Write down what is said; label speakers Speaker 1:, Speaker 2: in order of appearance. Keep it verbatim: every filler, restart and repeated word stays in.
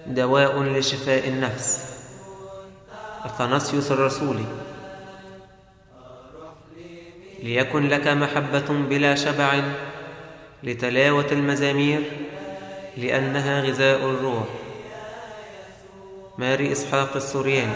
Speaker 1: دواء لشفاء النفس. أثناسيوس الرسولي. ليكن لك محبة بلا شبع لتلاوة المزامير، لأنها غذاء الروح. ماري إسحاق السورياني.